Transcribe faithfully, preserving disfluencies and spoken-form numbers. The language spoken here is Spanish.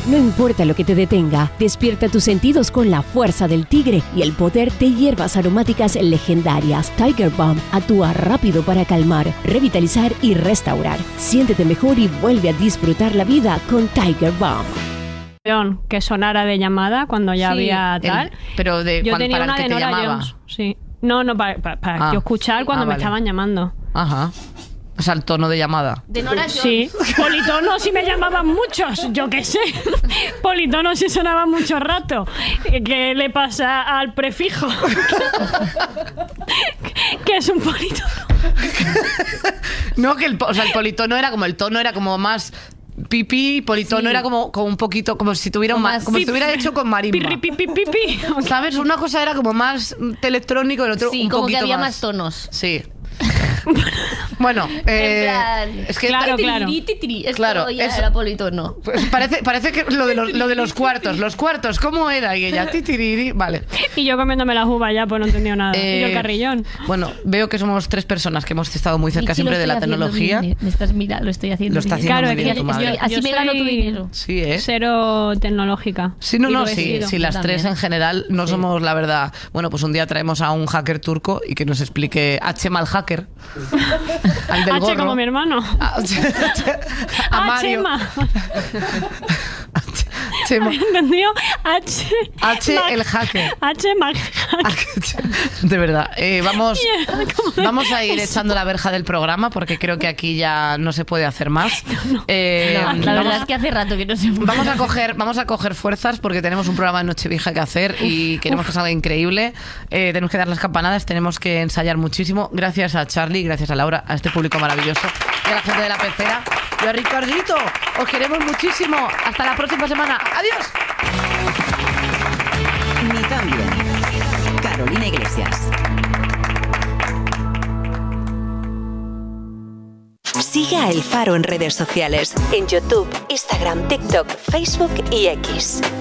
No importa lo que te detenga, despierta tus sentidos con la fuerza del tigre y el poder de hierbas aromáticas legendarias. Tiger Balm actúa rápido para calmar, revitalizar y restaurar. Siéntete mejor y vuelve a disfrutar la vida con Tiger Balm. Que sonara de llamada cuando ya Sí, había tal. el- pero de yo cuan- tenía para el una que de te Nora llamaba. Jones. Sí. No, no, para, para, para Ah. yo escuchar cuando Ah, me vale. estaban llamando. Ajá. O sea, el tono de llamada. De Nora Jones. Sí, politono sí me llamaban muchos, yo qué sé. Politono sí sonaba mucho rato. ¿Qué le pasa al prefijo? ¿Qué es un politono? No, que el, po- o sea, el politono era como el tono era como más pipí, politono Sí. era como, como un poquito como si tuviera un Como ma- más como si pip- estuviera hecho con marimba. Pi, pi, pi, pi, pi. ¿Sabes? Una cosa era como más electrónico, el otro Sí, un como que poquito había más tonos. Sí. Bueno, eh, En plan, es que Claro, titiri, claro. titiri, esto Claro, ya eso- era politono. pues parece, parece que lo de, los, lo de los cuartos, los cuartos, ¿cómo era? Y ella, titiriri, vale. Y yo comiéndome las uvas ya, pues no entendía nada. y yo el Eh, carrillón. Bueno, veo que somos tres personas que hemos estado muy cerca Michi, lo siempre de la estoy haciendo tecnología. bien, Me estás mira, lo estoy haciendo Lo está bien. haciendo Claro, muy es bien que tu yo- madre. yo Así me gano tu soy dinero. Sí, ¿eh? Cero tecnológica. Sí, no, Y no, lo he sí, sido. sí, las También. tres en general no somos, la verdad. Bueno, pues un día traemos a un hacker turco y que nos explique H mal hacker. Al del H gorro. como mi hermano. A, a Ah, Mario. Chema. Chema. ¿Entendido? H. H, Mac- el hacker. H Mac. De verdad. Eh, vamos, Yeah, ¿cómo le- vamos a ir echando la verja del programa porque creo que aquí ya no se puede hacer más. Eh, No, la vamos- verdad es que hace rato que no se Vamos a coger, vamos a coger fuerzas porque tenemos un programa de Nochevieja que hacer y queremos que salga increíble. Eh, tenemos que dar las campanadas, tenemos que ensayar muchísimo. Gracias a Charlie, gracias a Laura, a este público maravilloso y a la gente de la pecera y a Ricardito. Os queremos muchísimo. Hasta la próxima semana. Adiós. Ni tan bien. Carolina Iglesias. Sigue a El Faro en redes sociales, en YouTube, Instagram, TikTok, Facebook y X.